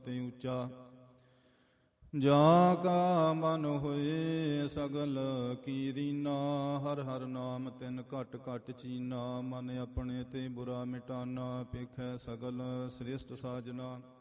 ਤੇ ਉੱਚਾ। ਜਾ ਕਾ ਮਨ ਹੋਏ ਸਗਲ ਕੀਰੀਨਾ, ਹਰ ਹਰ ਨਾਮ ਤਿਨ ਘਟ ਘਟ ਚੀਨਾ। ਮਨ ਆਪਣੇ ਤੇ ਬੁਰਾ ਮਿਟਾਨਾ, ਪੇਖੈ ਸਗਲ ਸ੍ਰੇਸ਼ਟ ਸਾਜਨਾ।